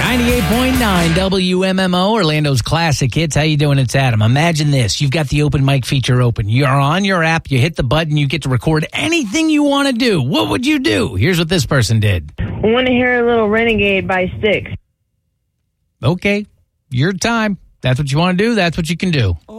98.9 WMMO, Orlando's classic hits. How you doing? It's Adam. Imagine this. You've got the open mic feature open. You're on your app. You hit the button. You get to record anything you want to do. What would you do? Here's what this person did. I want to hear a little Renegade by Styx. Okay. Your time. That's what you want to do. That's what you can do.